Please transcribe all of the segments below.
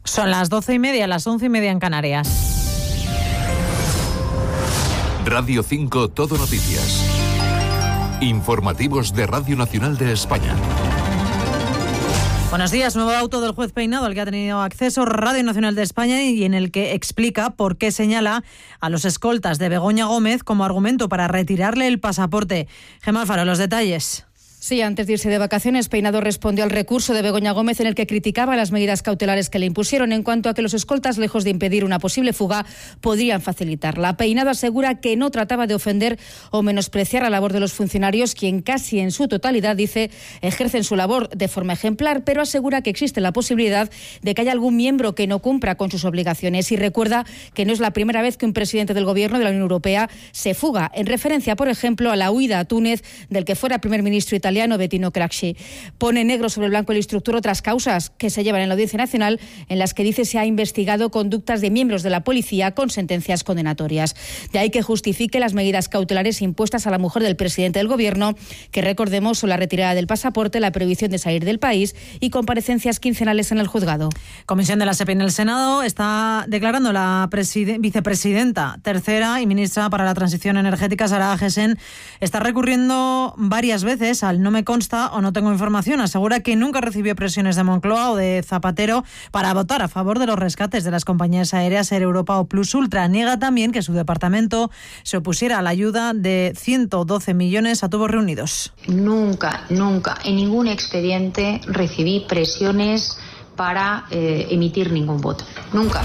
Son las 12:30, las 11:30 en Canarias. Radio 5 Todo Noticias. Informativos de Radio Nacional de España. Buenos días. Nuevo auto del juez Peinado al que ha tenido acceso Radio Nacional de España y en el que explica por qué señala a los escoltas de Begoña Gómez como argumento para retirarle el pasaporte. Gemma Alfaro, los detalles. Sí, antes de irse de vacaciones, Peinado respondió al recurso de Begoña Gómez en el que criticaba las medidas cautelares que le impusieron en cuanto a que los escoltas, lejos de impedir una posible fuga, podrían facilitarla. Peinado asegura que no trataba de ofender o menospreciar la labor de los funcionarios, quien casi en su totalidad, dice, ejercen su labor de forma ejemplar, pero asegura que existe la posibilidad de que haya algún miembro que no cumpla con sus obligaciones y recuerda que no es la primera vez que un presidente del Gobierno de la Unión Europea se fuga, en referencia, por ejemplo, a la huida a Túnez del que fuera primer ministro italiano Bettino Craxi. Pone negro sobre blanco el instructor otras causas que se llevan en la Audiencia Nacional en las que dice se ha investigado conductas de miembros de la policía con sentencias condenatorias. De ahí que justifique las medidas cautelares impuestas a la mujer del presidente del Gobierno, que recordemos son la retirada del pasaporte, la prohibición de salir del país y comparecencias quincenales en el juzgado. Comisión de la SEPI en el Senado está declarando la vicepresidenta tercera y ministra para la Transición Energética, Sara Agesen, está recurriendo varias veces al no me consta o no tengo información. Asegura que nunca recibió presiones de Moncloa o de Zapatero para votar a favor de los rescates de las compañías aéreas Air Europa o Plus Ultra. Niega también que su departamento se opusiera a la ayuda de 112 millones a tubos reunidos. Nunca en ningún expediente recibí presiones para emitir ningún voto. Nunca.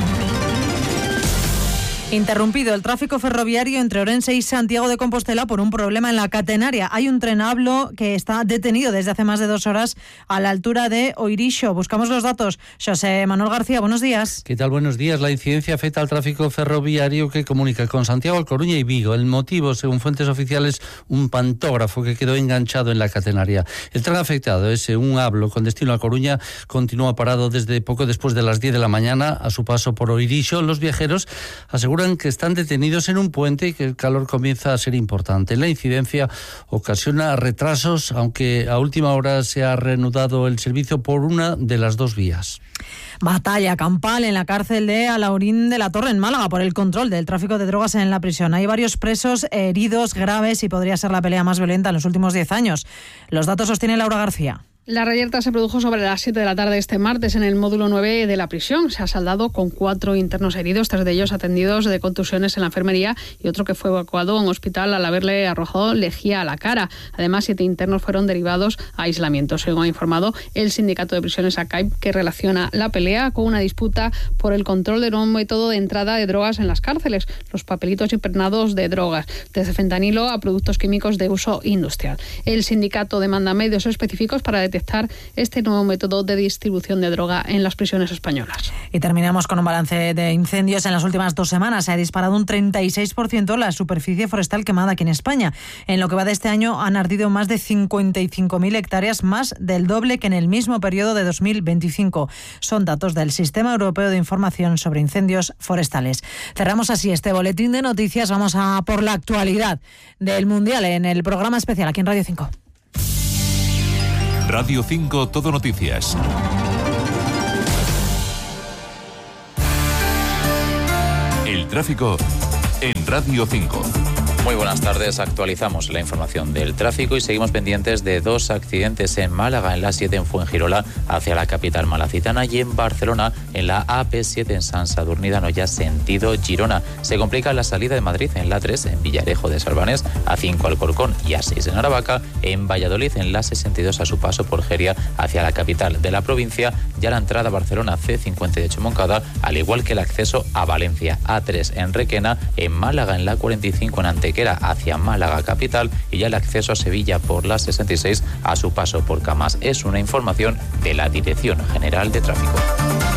Interrumpido el tráfico ferroviario entre Orense y Santiago de Compostela por un problema en la catenaria. Hay un tren Hablo que está detenido desde hace más de 2 horas a la altura de Oirixo. Buscamos los datos. José Manuel García, buenos días. ¿Qué tal? Buenos días. La incidencia afecta al tráfico ferroviario que comunica con Santiago, Coruña y Vigo. El motivo, según fuentes oficiales, un pantógrafo que quedó enganchado en la catenaria. El tren afectado, ese un Hablo con destino a Coruña, continúa parado desde poco después de las 10 de la mañana a su paso por Oirixo. Los viajeros aseguran que están detenidos en un puente y que el calor comienza a ser importante. La incidencia ocasiona retrasos, aunque a última hora se ha reanudado el servicio por una de las 2 vías. Batalla campal en la cárcel de Alaurín de la Torre, en Málaga, por el control del tráfico de drogas en la prisión. Hay varios presos heridos graves y podría ser la pelea más violenta en los últimos 10 años. Los datos sostiene Laura García. La reyerta se produjo sobre las 7 de la tarde este martes en el módulo 9 de la prisión. Se ha saldado con 4 internos heridos, 3 de ellos atendidos de contusiones en la enfermería y otro que fue evacuado a un hospital al haberle arrojado lejía a la cara. Además, 7 internos fueron derivados a aislamiento, según ha informado el sindicato de prisiones ACAIP, que relaciona la pelea con una disputa por el control de un método de entrada de drogas en las cárceles, los papelitos impregnados de drogas, desde fentanilo a productos químicos de uso industrial. El sindicato demanda medios específicos para detectar este nuevo método de distribución de droga en las prisiones españolas. Y terminamos con un balance de incendios. En las últimas 2 semanas se ha disparado un 36% la superficie forestal quemada aquí en España. En lo que va de este año han ardido más de 55.000 hectáreas, más del doble que en el mismo periodo de 2025. Son datos del Sistema Europeo de Información sobre Incendios Forestales. Cerramos así este boletín de noticias. Vamos a por la actualidad del Mundial en el programa especial aquí en Radio 5. Radio 5 Todo Noticias. El tráfico en Radio 5. Muy buenas tardes, actualizamos la información del tráfico y seguimos pendientes de 2 accidentes en Málaga, en la 7 en Fuengirola hacia la capital malacitana y en Barcelona en la AP7 en Sant Sadurní d'Anoia sentido Girona. Se complica la salida de Madrid en la 3 en Villarejo de Salvanés, A5 Alcorcón y A6 en Aravaca, en Valladolid en la 62 a su paso por Geria hacia la capital de la provincia, ya la entrada a Barcelona C58 Moncada, al igual que el acceso a Valencia, A3 en Requena, en Málaga en la 45 en Antequera hacia Málaga capital y ya el acceso a Sevilla por la 66 a su paso por Camas. Es una información de la Dirección General de Tráfico.